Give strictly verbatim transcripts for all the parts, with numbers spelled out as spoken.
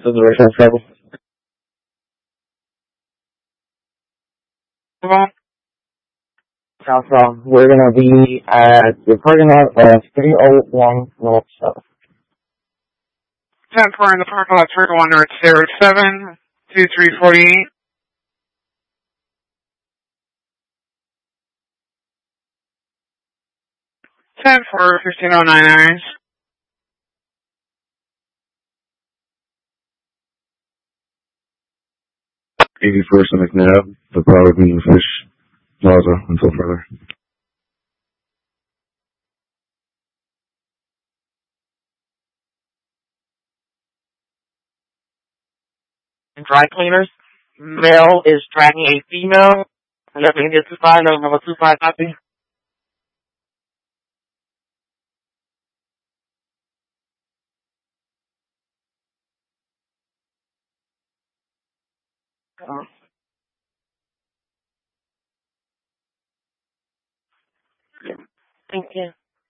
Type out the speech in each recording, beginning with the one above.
the direction of travel. Southbound. We're gonna be at the parking lot of three oh one North South. ten four in the parking lot, three oh one North, zero seven two three four eight. ten four, fifteen oh nine nine. eighty-first and McNabb, the Private Meat and Fish Plaza until further. Dry cleaners. Male is dragging a female. Nothing gets to find over number two five copy. Oh. Yeah. Thank you.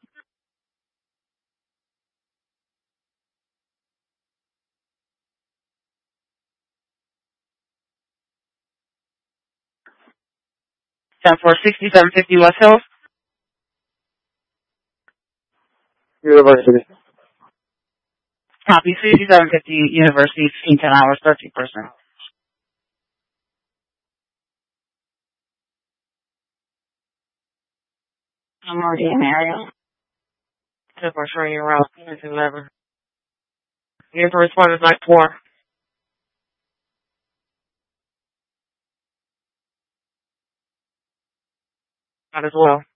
ten four, sixty-seven fifty West Hills. University. Copy, sixty-seven fifty University, fifteen ten hours, thirty percent. I'm already in the area. ten four, showing you around, eleven. The answer respond is nine four. Not as well.